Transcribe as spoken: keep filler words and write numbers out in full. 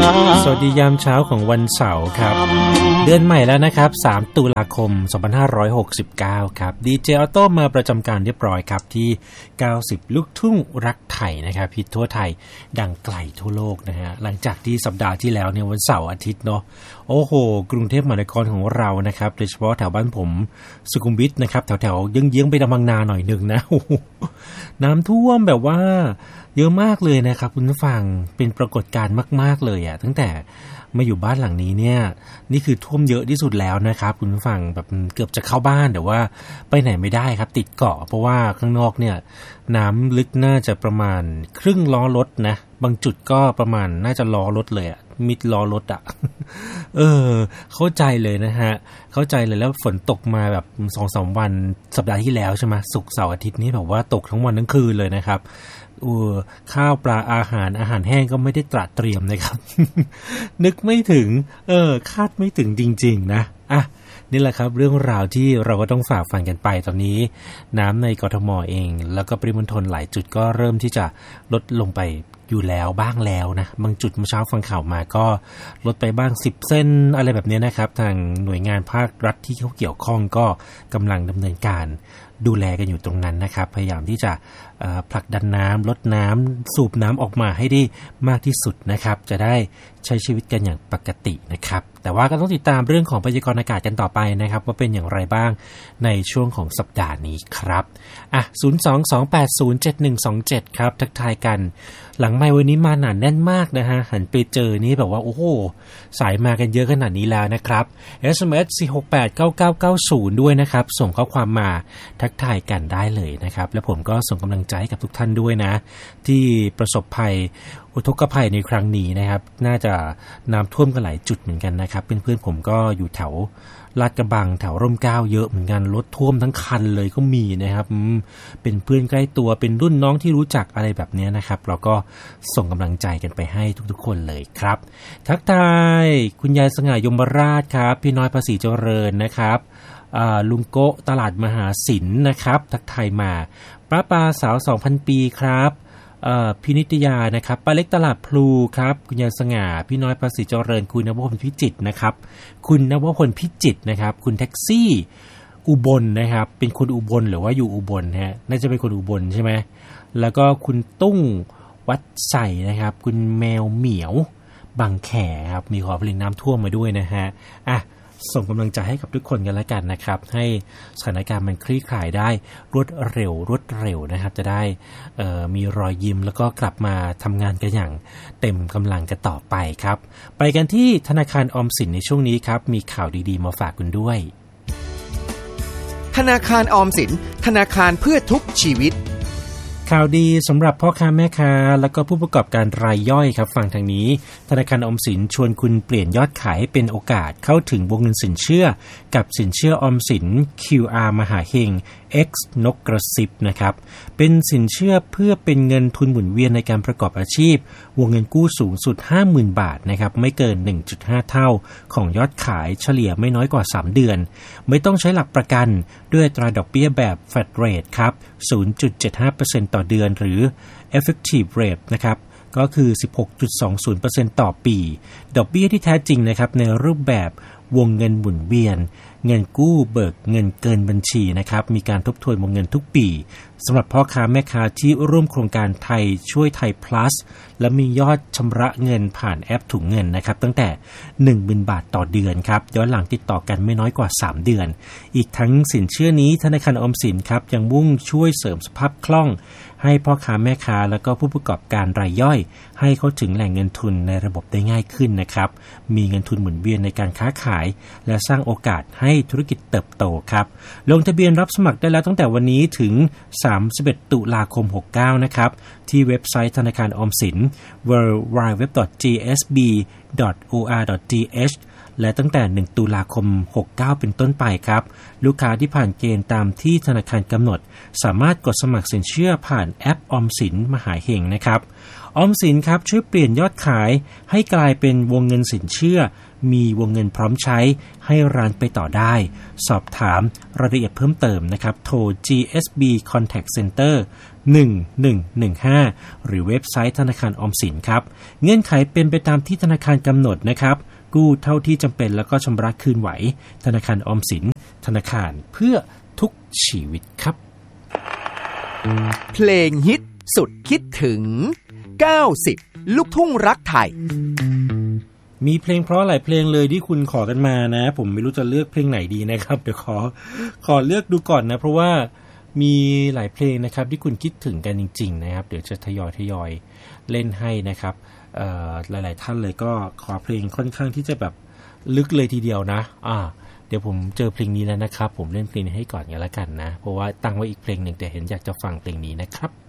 สวัสดียามเช้าของวันเสาร์ครับเดือนใหม่แล้วนะครับสามตุลาคมสองพันห้าร้อยหกสิบเก้าครับดีเจออโต้มาประจำการเรียบร้อยครับที่เก้าสิบลูกทุ่งรักไทยนะครับฮิตทั่วไทยดังไกลทั่วโลกนะฮะหลังจากที่สัปดาห์ที่แล้วเนี่ยวันเสาร์อาทิตย์เนาะโอ้โหกรุงเทพมหานครของเรานะครับโดยเฉพาะแถวบ้านผมสุขุมวิทนะครับแถวๆเยื้องๆไปบางนาหน่อยนึงนะน้ำท่วมแบบว่าเยอะมากเลยนะครับคุณผู้ฟังเป็นปรากฏการณ์มากๆเลยอ่ะตั้งแต่มาอยู่บ้านหลังนี้เนี่ยนี่คือท่วมเยอะที่สุดแล้วนะครับคุณผู้ฟังแบบเกือบจะเข้าบ้านแต่ว่าไปไหนไม่ได้ครับติดเกาะเพราะว่าข้างนอกเนี่ยน้ำลึกน่าจะประมาณครึ่งล้อรถนะบางจุดก็ประมาณน่าจะล้อรถเลยอ่ะมิดล้อรถอ่ะเออเข้าใจเลยนะฮะเข้าใจเลยแล้วฝนตกมาแบบ สองถึงสาม วันสัปดาห์ที่แล้วใช่ไหมศุกร์เสาร์อาทิตย์นี้แบบว่าตกทั้งวันทั้งคืนเลยนะครับเออข้าวปลาอาหารอาหารแห้งก็ไม่ได้ตระเตรียมนะครับ นึกไม่ถึงเออคาดไม่ถึงจริงๆนะอ่ะนี่แหละครับเรื่องราวที่เราก็ต้องฝ่าฟันกันไปตอนนี้น้ำในกทมเองแล้วก็ปริมณฑลหลายจุดก็เริ่มที่จะลดลงไปอยู่แล้วบ้างแล้วนะบางจุดเมื่อเช้าฟังข่าวมาก็ลดไปบ้างสิบเส้นอะไรแบบนี้นะครับทางหน่วยงานภาครัฐที่เขาเกี่ยวข้องก็กำลังดำเนินการดูแลกันอยู่ตรงนั้นนะครับพยายามที่จะผลักดันน้ำลดน้ำสูบน้ำออกมาให้ได้มากที่สุดนะครับจะได้ใช้ชีวิตกันอย่างปกตินะครับแต่ว่าก็ต้องติดตามเรื่องของพยากรณ์อากาศกันต่อไปนะครับว่าเป็นอย่างไรบ้างในช่วงของสัปดาห์นี้ครับอ่ะ ศูนย์ สอง สอง แปด ศูนย์ เจ็ด หนึ่ง สอง เจ็ด ครับทักทายกันหลังไมค์วันนี้มาหนาแน่นมากนะฮะหันไปเจอนี่แบบว่าโอ้โหสายมากันเยอะขนาดนี้แล้วนะครับ เอส เอ็ม เอส สี่ หก แปด เก้า เก้า เก้า ศูนย์ด้วยนะครับส่งข้อความมาทักทายกันได้เลยนะครับและผมก็ส่งกำลังใจให้กับทุกท่านด้วยนะที่ประสบภัยอุทกภัยในครั้งนี้นะครับน่าจะน้ำท่วมกันหลายจุดเหมือนกันนะครับเพื่อนๆผมก็อยู่แถวลาดกระบังแถวร่มเกล้าเยอะเหมือนกันรถท่วมทั้งคันเลยก็มีนะครับเป็นเพื่อนใกล้ตัวเป็นรุ่นน้องที่รู้จักอะไรแบบนี้นะครับเราก็ส่งกำลังใจกันไปให้ทุกๆคนเลยครับทักทายคุณยายสง่ายมราชครับพี่น้อยภาษีเจริญนะครับลุงโกะตลาดมหาศิลป์นะครับทักทายมาป้าปาสาว สองพัน ปีครับพินิตยานะครับป้าเล็กตลาดพลูครับคุณยายสง่าพี่น้อยภาษีเจริญคุณนวพลพิจิตรนะครับคุณนวพลพิจิตรนะครับคุณแท็กซี่อุบลนะครับเป็นคนอุบลหรือว่าอยู่อุบลฮะน่าจะเป็นคนอุบลใช่ไหมแล้วก็คุณตุ้งวัดใส่นะครับคุณแมวเหมียวบางแขครับมีขอเพลงน้ำท่วมมาด้วยนะฮะอ่ะส่งกำลังใจให้กับทุกคนกันแล้วกันนะครับให้สถานการณ์มันคลี่คลายได้รวดเร็วรวดเร็วนะครับจะได้มีรอยยิ้มแล้วก็กลับมาทำงานกันอย่างเต็มกำลังกันต่อไปครับไปกันที่ธนาคารออมสินในช่วงนี้ครับมีข่าวดีๆมาฝากคุณด้วยธนาคารออมสินธนาคารเพื่อทุกชีวิตข่าวดีสำหรับพ่อค้าแม่ค้าและก็ผู้ประกอบการรายย่อยครับฟังทางนี้ธนาคารออมสินชวนคุณเปลี่ยนยอดขายให้เป็นโอกาสเข้าถึงวงเงินสินเชื่อกับสินเชื่อออมสิน คิว อาร์ มหาเฮง X นกกระซิบนะครับเป็นสินเชื่อเพื่อเป็นเงินทุนหมุนเวียนในการประกอบอาชีพวงเงินกู้สูงสุด ห้าหมื่น บาทนะครับไม่เกิน หนึ่งจุดห้า เท่าของยอดขายเฉลี่ยไม่น้อยกว่าสามเดือนไม่ต้องใช้หลักประกันด้วยอัตราดอกเบี้ยแบบ Flat Rate ครับ ศูนย์จุดเจ็ดห้าเปอร์เซ็นต์ ต่อเดือนหรือ Effective Rate นะครับก็คือ สิบหกจุดสองศูนย์เปอร์เซ็นต์ ต่อปีดอกเบี้ยที่แท้จริงนะครับในรูปแบบวงเงินหมุนเวียนเงินกู้เบิกเงินเกินบัญชีนะครับมีการทบทวนวงเงินทุกปีสำหรับพ่อค้าแม่ค้าที่ร่วมโครงการไทยช่วยไทย plus และมียอดชำระเงินผ่านแอปถุงเงินนะครับตั้งแต่ หนึ่งหมื่น บาทต่อเดือนครับย้อนหลังติดต่อกันไม่น้อยกว่าสามเดือนอีกทั้งสินเชื่อนี้ธนาคารออมสินครับยังมุ่งช่วยเสริมสภาพคล่องให้พ่อค้าแม่ค้าและก็ผู้ประกอบการรายย่อยให้เข้าถึงแหล่งเงินทุนในระบบได้ง่ายขึ้นนะครับมีเงินทุนหมุนเวียนในการค้าขายและสร้างโอกาสให้ธุรกิจเติบโตครับลงทะเบียนรับสมัครได้แล้วตั้งแต่วันนี้ถึงสามสิบเอ็ดตุลาคมหกเก้านะครับที่เว็บไซต์ธนาคารออมสิน ดับเบิลยู ดับเบิลยู ดับเบิลยู ดอท จี เอส บี ดอท โอ อาร์ ดอท ที เอช และตั้งแต่หนึ่งตุลาคมหกเก้าเป็นต้นไปครับลูกค้าที่ผ่านเกณฑ์ตามที่ธนาคารกำหนดสามารถกดสมัครสินเชื่อผ่านแอปออมสินมหาเฮงนะครับออมสินครับช่วยเปลี่ยนยอดขายให้กลายเป็นวงเงินสินเชื่อมีวงเงินพร้อมใช้ให้ร้านไปต่อได้สอบถามรายละเอียดเพิ่มเติมนะครับโทร จี เอส บี Contact Center หนึ่ง หนึ่ง หนึ่ง ห้าหรือเว็บไซต์ธนาคารออมสินครับเงื่อนไขเป็นไปตามที่ธนาคารกำหนดนะครับกู้เท่าที่จำเป็นแล้วก็ชำระคืนไหวธนาคารออมสินธนาคารเพื่อทุกชีวิตครับเพลงฮิตสุดคิดถึงเก้าสิบลูกทุ่งรักไทยมีเพลงเพราะหลายเพลงเลยที่คุณขอกันมานะผมไม่รู้จะเลือกเพลงไหนดีนะครับเดี๋ยวขอขอเลือกดูก่อนนะเพราะว่ามีหลายเพลงนะครับที่คุณคิดถึงกันจริงๆนะครับเดี๋ยวจะทยอยทยอยเล่นให้นะครับหลายๆท่านเลยก็ขอเพลงค่อนข้างที่จะแบบลึกเลยทีเดียวนะอ่าเดี๋ยวผมเจอเพลงนี้แล้วนะครับผมเล่นเพลงนี้ให้ก่อนกันละกันนะเพราะว่าตั้งไว้อีกเพลงหนึ่งแต่เห็นอยากจะฟังเพลงนี้นะครับ